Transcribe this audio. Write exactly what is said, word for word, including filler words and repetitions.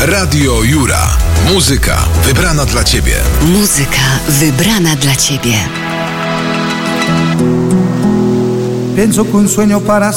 Radio Jura. Muzyka wybrana dla Ciebie. Muzyka wybrana dla Ciebie. Pienso que un sueño para